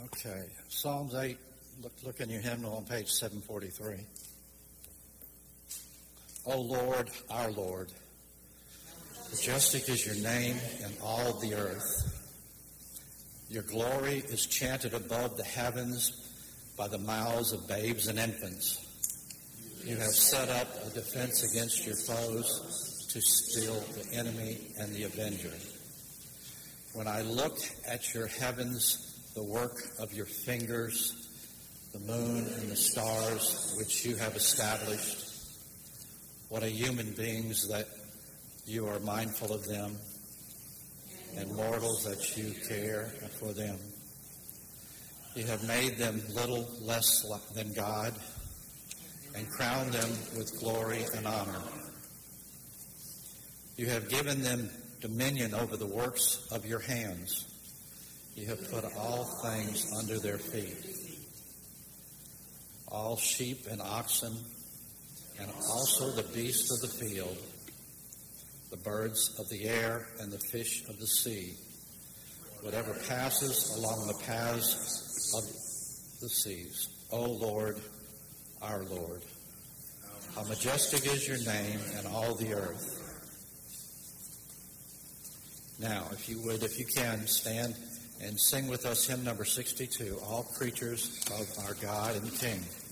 Okay, Psalms 8, look in your hymnal on page 743. O Lord, our Lord, majestic is your name in all the earth. Your glory is chanted above the heavens by the mouths of babes and infants. You have set up a defense against your foes to still the enemy and the avenger. When I look at your heavens, the work of your fingers, the moon and the stars which you have established, what a human beings that you are mindful of them, and mortals that you care for them. You have made them little less than God, and crowned them with glory and honor. You have given them dominion over the works of your hands. You have put all things under their feet, all sheep and oxen, and also the beasts of the field, the birds of the air and the fish of the sea, whatever passes along the paths of the seas. O Lord, our Lord, how majestic is your name in all the earth. Now, if you can, stand and sing with us hymn number 62, All Creatures of Our God and King.